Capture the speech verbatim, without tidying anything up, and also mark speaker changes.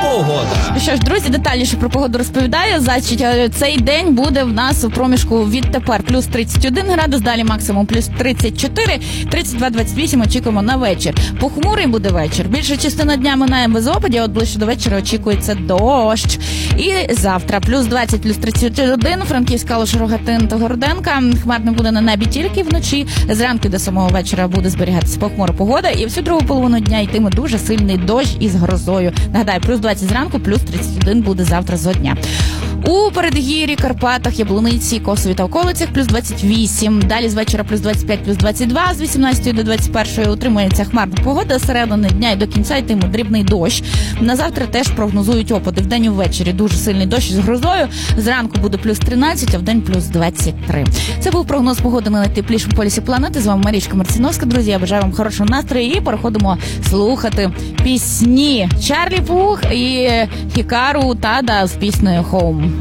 Speaker 1: Погода.
Speaker 2: Що ж, друзі, детальніше про погоду розповідаю. Значить, цей день буде в нас у проміжку відтепер плюс тридцять один градус, далі максимум плюс тридцять чотири, тридцять два - двадцять вісім очікуємо на вечір. Похмурий буде вечір. Більша частина дня минає без опадів, от ближче до вечора очікується дощ. І завтра плюс двадцять, плюс тридцять один, Франківська, Калуш, Рогатин та Городенка. Хмарно буде на небі тільки вночі. Зранку до самого вечора буде зберігатися похмура погода. І всю другу половину дня йтиме дуже сильний дощ із грозою. Нагадаю, плюс двадцять зранку, плюс тридцять один буде завтра зо дня. У Передгір'ї, Карпатах, Яблуниці, Косові та околицях плюс двадцять вісім. Далі з вечора плюс двадцять п'ять, плюс двадцять два. З вісімнадцятої до двадцять першої утримується хмарна погода. З середини дня і до кінця йтиме дрібний дощ. На завтра теж прогнозують опади. Вдень і ввечері дуже сильний дощ із грозою. Зранку буде плюс тринадцять, а вдень плюс двадцять три. Це був прогноз погоди на найтеплішому полюсі планети. З вами Марічка Марціновська. Друзі, я бажаю вам хорошого настрою і переходимо слухати пісні. Чарлі Пух і Хікару Тада з піснею «Home».